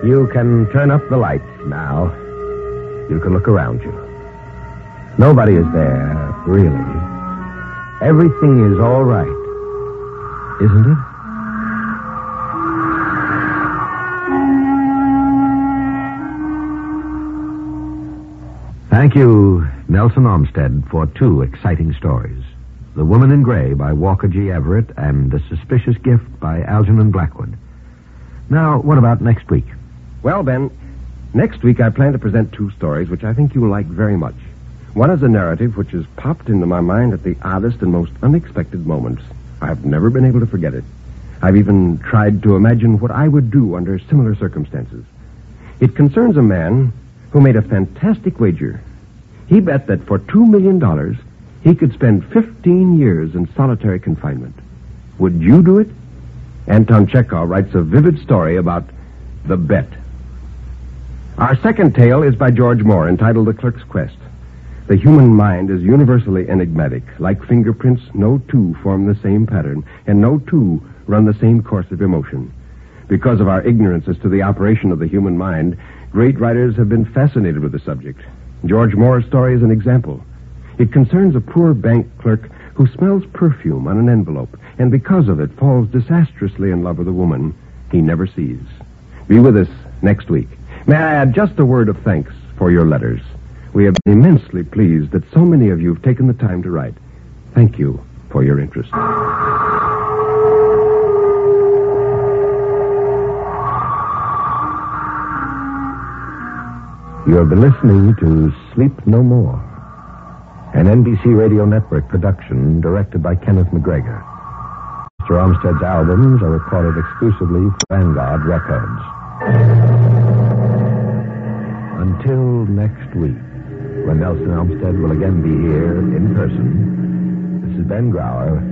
You can turn up the lights now. You can look around you. Nobody is there, really. Everything is all right, isn't it? Thank you, Nelson Olmsted, for two exciting stories. The Woman in Gray by Walker G. Everett and The Suspicious Gift by Algernon Blackwood. Now, what about next week? Well, Ben, next week I plan to present two stories which I think you will like very much. One is a narrative which has popped into my mind at the oddest and most unexpected moments. I have never been able to forget it. I've even tried to imagine what I would do under similar circumstances. It concerns a man who made a fantastic wager. He bet that for $2 million, he could spend 15 years in solitary confinement. Would you do it? Anton Chekhov writes a vivid story about the bet. Our second tale is by George Moore, entitled The Clerk's Quest. The human mind is universally enigmatic. Like fingerprints, no two form the same pattern, and no two run the same course of emotion. Because of our ignorance as to the operation of the human mind, great writers have been fascinated with the subject. George Moore's story is an example. It concerns a poor bank clerk who smells perfume on an envelope, and because of it falls disastrously in love with a woman he never sees. Be with us next week. May I add just a word of thanks for your letters. We have been immensely pleased that so many of you have taken the time to write. Thank you for your interest. You have been listening to Sleep No More, an NBC Radio Network production directed by Kenneth McGregor. Mr. Olmsted's albums are recorded exclusively for Vanguard Records. Until next week, when Nelson Olmsted will again be here in person, this is Ben Grauer